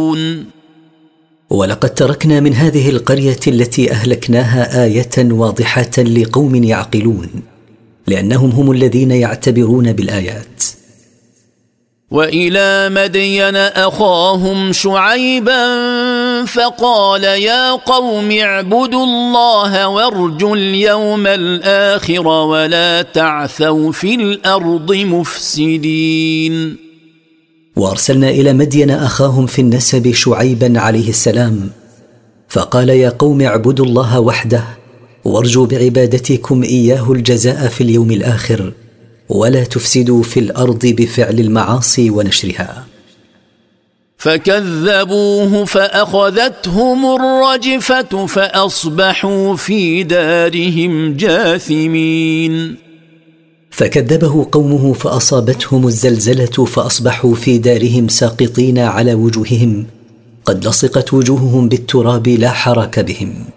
يعقلون. ولقد تركنا من هذه القرية التي أهلكناها آية واضحة لقوم يعقلون، لأنهم هم الذين يعتبرون بالآيات. وإلى مدين أخاهم شعيبا فقال يا قوم اعبدوا الله وارجوا اليوم الآخر ولا تعثوا في الأرض مفسدين. وأرسلنا إلى مدين أخاهم في النسب شعيبا عليه السلام، فقال يا قوم اعبدوا الله وحده وارجوا بعبادتكم إياه الجزاء في اليوم الآخر، ولا تفسدوا في الأرض بفعل المعاصي ونشرها. فكذبوه فأخذتهم الرجفة فأصبحوا في دارهم جاثمين. فكذبه قومه فأصابتهم الزلزلة فأصبحوا في دارهم ساقطين على وجوههم، قد لصقت وجوههم بالتراب لا حرك بهم.